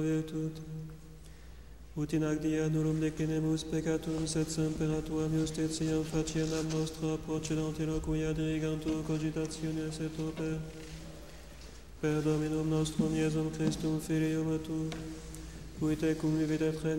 virtute. Ut in ac dia nullum declinemus peccatum, sed semper tuam justitiam faciendam nostra procedant eloquia dirigantur cogitationes et oper. Per Dominum nostrum Iesum Christum Filium tu, cui tecum vivit et